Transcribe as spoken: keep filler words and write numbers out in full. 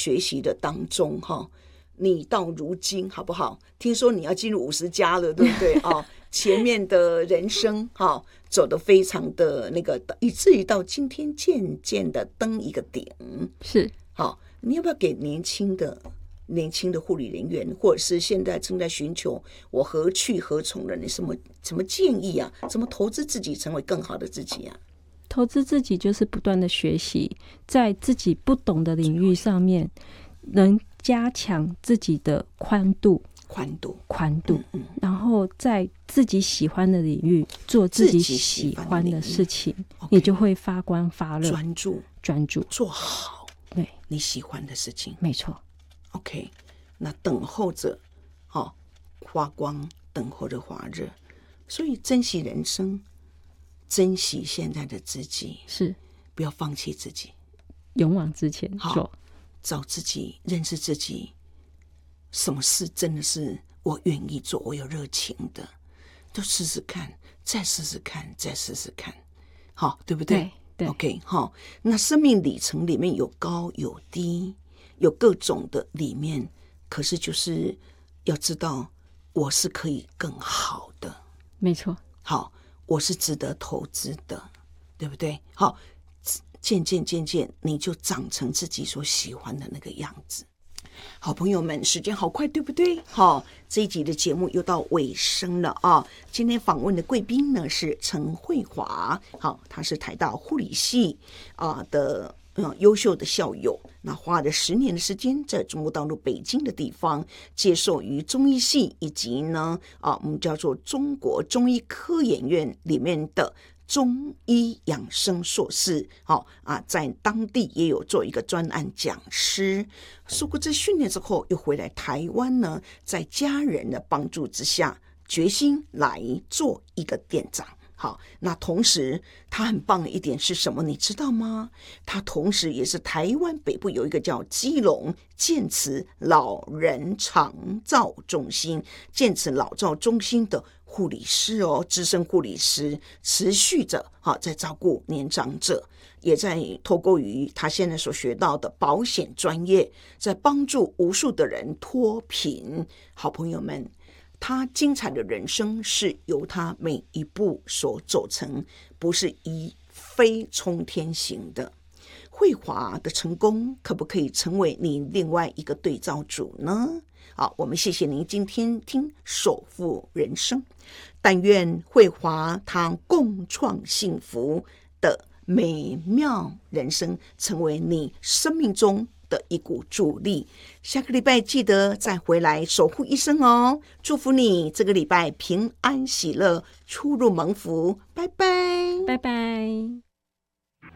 学习的当中哈，你到如今好不好？听说你要进入五十加了，对不对啊？前面的人生哈走得非常的那个，以至于到今天渐渐的登一个顶。 是， 好，你要不要给年轻的年轻的护理人员，或者是现在正在寻求我何去何从的你什么什么建议啊？怎么投资自己成为更好的自己啊？ 投资自己就是不断的学习，在自己不懂的领域上面，能加强自己的宽度。 宽度， 宽度， 嗯嗯， 然后在自己喜欢的领域做自己喜欢的事情，你就会发光发热， 专注， 专注做好对你喜欢的事情， 没错。 OK， 那等候着，哦，发光，等候着发热，所以珍惜人生，珍惜现在的自己， 是不要放弃自己， 勇往直前做， 找自己，认识自己。什么事真的是我愿意做，我有热情的，都试试看，再试试看，再试试看，好，对不对？ 对对 OK， 好。那生命里程里面有高有低，有各种的里面，可是就是要知道，我是可以更好的， 没错。 好，我是值得投资的，对不对？好，渐渐渐渐，你就长成自己所喜欢的那个样子。好朋友们，时间好快，对不对？好，这一集的节目又到尾声了啊！今天访问的贵宾呢是陈慧华，好，她是台大护理系啊的嗯优秀的校友，那花了十年的时间在中国大陆北京的地方接受于中医系以及呢啊我们叫做中国中医科研院里面的中医养生硕士，好啊，在当地也有做一个专案讲师。受过这训练之后，又回来台湾呢，在家人的帮助之下，决心来做一个店长。好，那同时他很棒的一点是什么？你知道吗？他同时也是台湾北部有一个叫基隆健慈老人长照中心、健慈老照中心的护理师哦，资深护理师，持续着哈在照顾年长者，也在透过于他现在所学到的保险专业，在帮助无数的人脱贫。好朋友们，他精彩的人生是由他每一步所走成，不是一飞冲天型的。慧华的成功可不可以成为你另外一个对照组呢？好，我们谢谢您今天听守护人生，但愿慧华她共创幸福的美妙人生，成为你生命中的一股助力。下个礼拜记得再回来守护一生哦！祝福你这个礼拜平安喜乐，出入蒙福，拜拜， 拜拜。